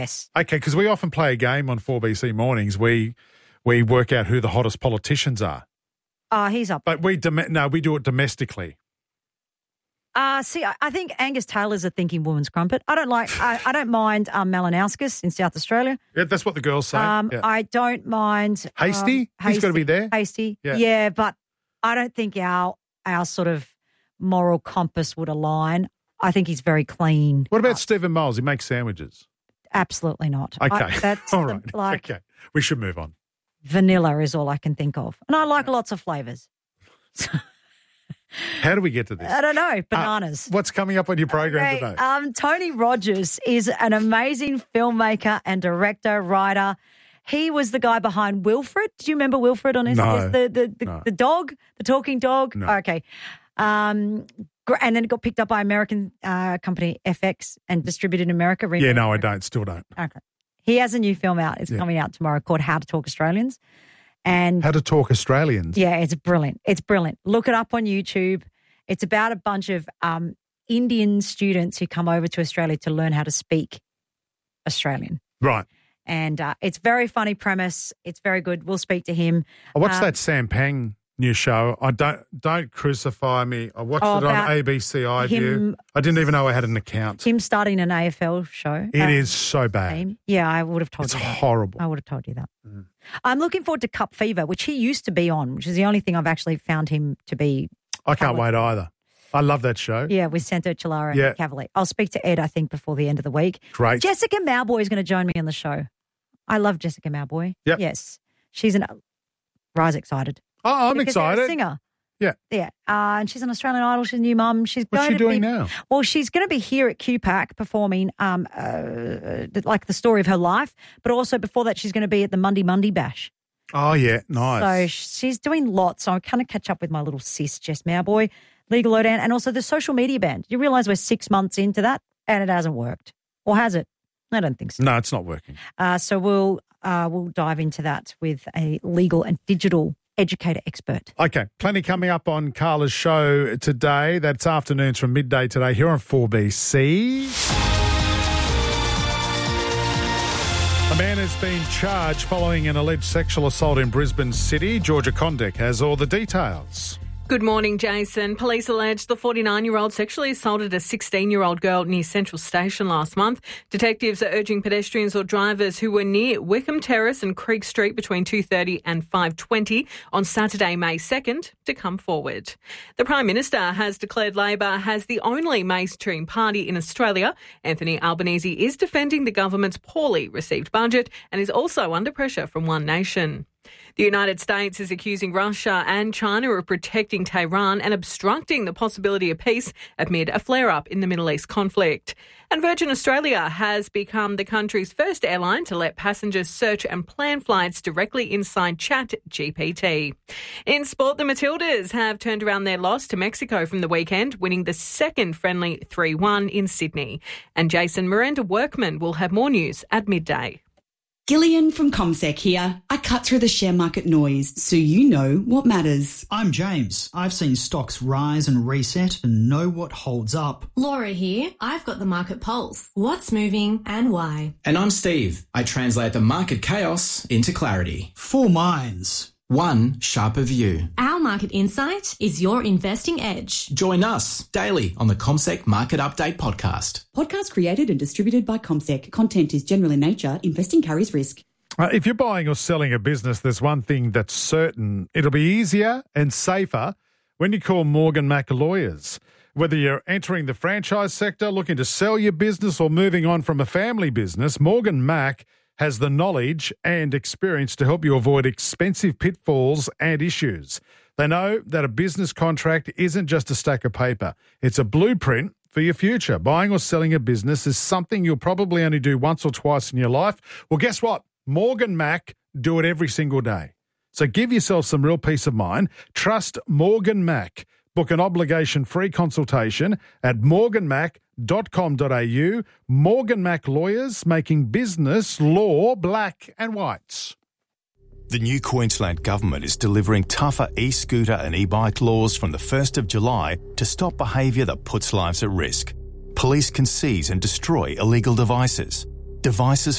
Yes. Okay, because we often play a game on 4BC mornings. We work out who the hottest politicians are. He's up. But we do it domestically. See, I think Angus Taylor's a thinking woman's crumpet. I don't mind Malinowskis in South Australia. Yeah, that's what the girls say. I don't mind Hasty. He's got to be there. Hasty. Yeah, but I don't think our sort of moral compass would align. I think he's very clean. What about Stephen Miles? He makes sandwiches. Absolutely not. Okay. That's all right. Okay. We should move on. Vanilla is all I can think of. And I like lots of flavours. How do we get to this? I don't know. Bananas. What's coming up on your program today? Tony Rogers is an amazing filmmaker and director, writer. He was the guy behind Wilfred. Do you remember Wilfred on SBS? No. The dog, the talking dog? No. Okay. And then it got picked up by American company FX and distributed in America. Yeah, no, I don't. Still don't. Okay. He has a new film out. It's coming out tomorrow called How to Talk Australians. And How to Talk Australians? Yeah, it's brilliant. It's brilliant. Look it up on YouTube. It's about a bunch of Indian students who come over to Australia to learn how to speak Australian. Right. And it's very funny premise. It's very good. We'll speak to him. I watched that Sam Pang new show. I don't crucify me. I watched it on ABC iView. I didn't even know I had an account. Him starting an AFL show. It is so bad. Yeah, I would have told you that. It's horrible. I would have told you that. I'm looking forward to Cup Fever, which he used to be on, which is the only thing I've actually found him to be. I can't wait either. I love that show. Yeah, with Santo Chilara and Cavalier. I'll speak to Ed, I think, before the end of the week. Great. Jessica Mauboy is going to join me on the show. I love Jessica Mauboy. Yep. Yes. She's Rise excited. Oh, I'm excited. She's a singer. Yeah. Yeah. And she's an Australian Idol. She's a new mum. What's she doing now? Well, she's going to be here at QPAC performing like the story of her life, but also before that she's going to be at the Monday Bash. Oh, yeah. Nice. So she's doing lots. So I kind of catch up with my little sis, Jess Mauboy, Legal Lowdown, and also the social media band. You realise we're 6 months into that and it hasn't worked. Or has it? I don't think so. No, it's not working. So we'll dive into that with a legal and digital educator expert. Okay, plenty coming up on Carla's show today. That's afternoons from midday today here on 4BC. A man has been charged following an alleged sexual assault in Brisbane City. Georgia Condek has all the details. Good morning, Jason. Police allege the 49-year-old sexually assaulted a 16-year-old girl near Central Station last month. Detectives are urging pedestrians or drivers who were near Wickham Terrace and Creek Street between 2:30 and 5:20 on Saturday, May 2nd, to come forward. The Prime Minister has declared Labor has the only mainstream party in Australia. Anthony Albanese is defending the government's poorly received budget and is also under pressure from One Nation. The United States is accusing Russia and China of protecting Tehran and obstructing the possibility of peace amid a flare-up in the Middle East conflict. And Virgin Australia has become the country's first airline to let passengers search and plan flights directly inside ChatGPT. In sport, the Matildas have turned around their loss to Mexico from the weekend, winning the second friendly 3-1 in Sydney. And Jason Miranda-Workman will have more news at midday. Gillian from CommSec here. I cut through the share market noise so you know what matters. I'm James. I've seen stocks rise and reset and know what holds up. Laura here. I've got the market pulse. What's moving and why? And I'm Steve. I translate the market chaos into clarity. 4 minds. One sharper view. Our market insight is your investing edge. Join us daily on the CommSec Market Update podcast. Podcast created and distributed by CommSec. Content is general in nature. Investing carries risk. If you're buying or selling a business, there's one thing that's certain. It'll be easier and safer when you call Morgan Mac Lawyers. Whether you're entering the franchise sector, looking to sell your business or moving on from a family business, Morgan Mac has the knowledge and experience to help you avoid expensive pitfalls and issues. They know that a business contract isn't just a stack of paper. It's a blueprint for your future. Buying or selling a business is something you'll probably only do once or twice in your life. Well, guess what? Morgan Mac do it every single day. So give yourself some real peace of mind. Trust Morgan Mac. Book an obligation-free consultation at morganmac.com.au. Morgan Mac Lawyers, making business law black and white. The new Queensland Government is delivering tougher e-scooter and e-bike laws from the 1st of July to stop behaviour that puts lives at risk. Police can seize and destroy illegal devices. Devices